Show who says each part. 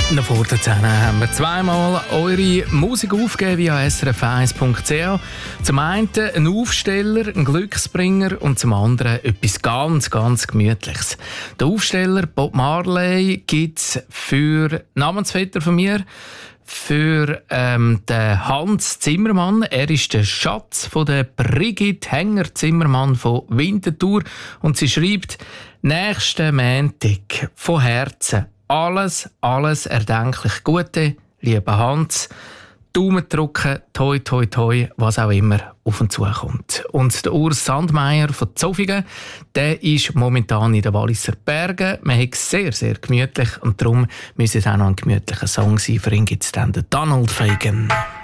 Speaker 1: Noch vor der 10 haben wir zweimal eure Musik aufgegeben via srf1.ch. Zum einen ein Aufsteller, ein Glücksbringer und zum anderen etwas ganz, ganz Gemütliches. Der Aufsteller Bob Marley gibt es für Namensvetter von mir, für den Hans Zimmermann. Er ist der Schatz von der Brigitte Hänger-Zimmermann von Winterthur und sie schreibt: «Nächsten Montag von Herzen alles erdenklich Gute, lieber Hans. Daumen drücken, toi, toi, toi, was auch immer auf uns zukommt.» Und der Urs Sandmeier von Zofingen, der ist momentan in den Walliser Bergen. Man hat es sehr, sehr gemütlich und darum müsste es auch noch ein gemütlicher Song sein. Für ihn gibt es dann den Donald Fagen.